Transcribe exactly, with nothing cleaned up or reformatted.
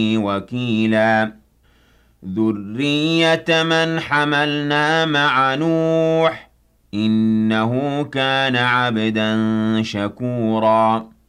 وكيلا ذرية من حملنا مع نوح إنه كان عبدا شكورا